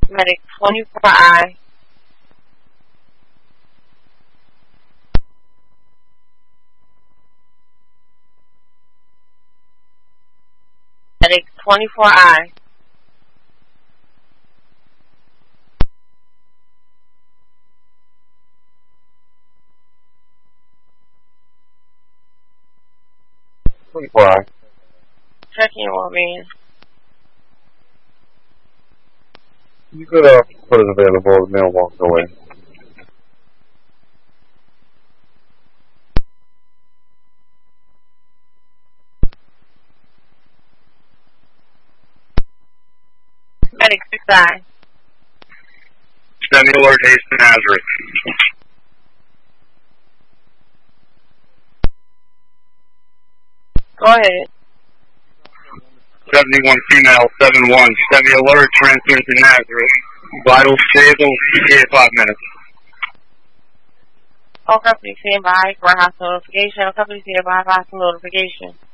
Medic 24I. Medic 24I. Checking your well-being. You could put it available, the mailbox away. Medic 6I. Send me alert haste to Nazareth. Go ahead. 71 female, 71. Send me alert, transfer to Nazareth. Vital stable, ETA 5 minutes. All companies stand by for hospital notification. All companies stand by for hospital notification.